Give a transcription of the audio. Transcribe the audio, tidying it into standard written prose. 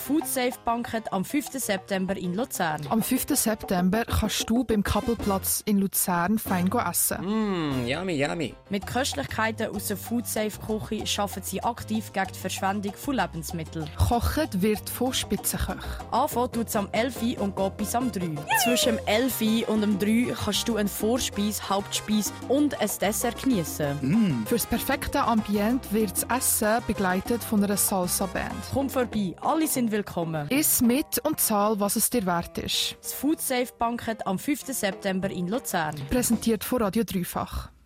Food Safe Bankett am 5. September in Luzern. Am 5. September kannst du beim Kappelplatz in Luzern fein essen. Yummy, yummy. Mit Köstlichkeiten aus der Food Safe Küche arbeiten sie aktiv gegen die Verschwendung von Lebensmitteln. Kocht wird von Spitzenköchen. Anfangen tut es am 11 Uhr und geht bis am 3 Uhr. Zwischen dem 11 Uhr und dem 3 Uhr kannst du eine Vorspeise, Hauptspeise und ein Dessert geniessen. Für das perfekte Ambiente wird das Essen begleitet von einer Salsa-Band. Komm vorbei, alle sind willkommen. Iss mit und zahl, was es dir wert ist. Das Food Safe Bankett am 5. September in Luzern. Präsentiert von Radio Dreifach.